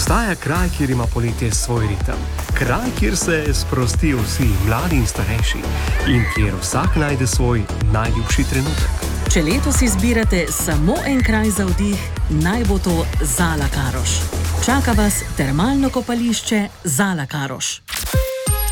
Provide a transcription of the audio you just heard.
Obstaja kraj, kjer ima poletje svoj ritem. Kraj, kjer se sprostijo vsi, mladi in starejši. In kjer vsak najde svoj najljubši trenutek. Če letos izbirate samo en kraj za vdih, naj bo to Zala Karoš. Čaka vas termalno kopališče Zala Karoš.